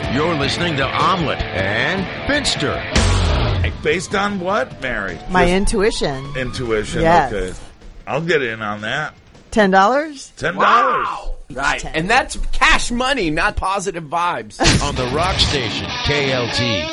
You're listening to Omelet and Finster. Based on what, Mary? My intuition. Intuition, Yes. okay. I'll get in on that. $10? $10. Wow. Right. 10. And that's cash money, not positive vibes. On the Rock Station, KLT.